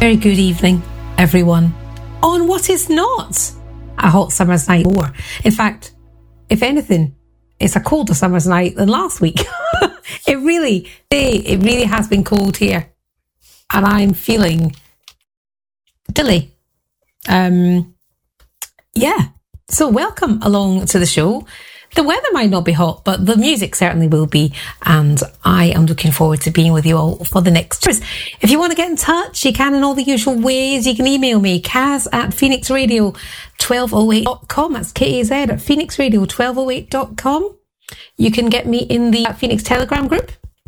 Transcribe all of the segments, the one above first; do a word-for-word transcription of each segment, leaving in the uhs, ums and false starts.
Very good evening, everyone, on what is not a hot summer's night or, in fact, if anything, it's a colder summer's night than last week. It really, it really has been cold here, and I'm feeling dilly. Um, yeah, so welcome along to the show. The weather might not be hot, but the music certainly will be, and I am looking forward to being with you all for the next hours. If you want to get in touch, you can in all the usual ways. You can email me, kaz at phoenix radio twelve oh eight dot com. That's K A Z at phoenix radio twelve oh eight dot com. You can get me in the Phoenix Telegram group,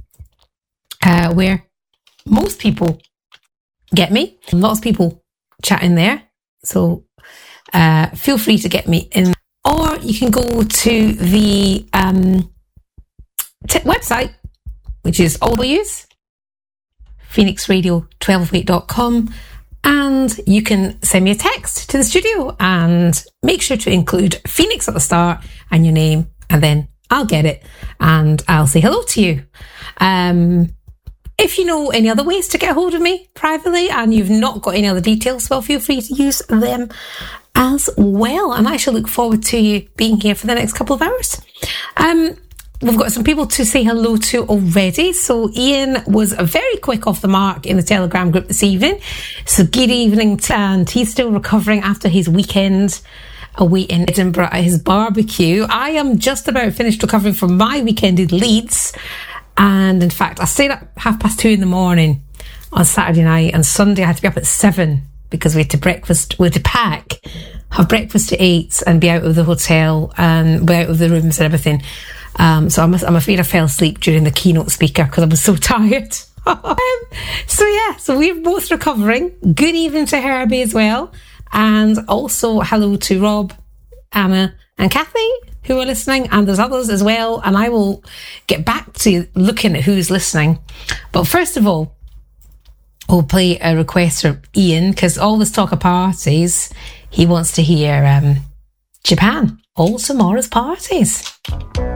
uh, where most people get me. Lots of people chat in there, so uh, feel free to get me in. Or you can go to the um, t- website, which is all we use, phoenix radio twelve oh eight dot com, and you can send me a text to the studio and make sure to include Phoenix at the start and your name, and then I'll get it and I'll say hello to you. Um, if you know any other ways to get hold of me privately and you've not got any other details, well, feel free to use them as well. And I shall look forward to you being here for the next couple of hours. Um, we've got some people to say hello to already. So Ian was very quick off the mark in the Telegram group this evening. So good evening, and he's still recovering after his weekend away in Edinburgh at his barbecue. I am just about finished recovering from my weekend in Leeds. And in fact, I stayed up half past two in the morning on Saturday night, and Sunday I had to be up at seven because we had to breakfast, we had to pack, have breakfast at eight and be out of the hotel and be out of the rooms and everything. Um, so I'm, I'm afraid I fell asleep during the keynote speaker because I was so tired. um, so yeah, so we're both recovering. Good evening to Herbie as well. And also hello to Rob, Anna and Kathy who are listening, and there's others as well, and I will get back to looking at who's listening. But first of all, we'll play a request from Ian, because all this talk of parties, he wants to hear um, Japan, all tomorrow's parties.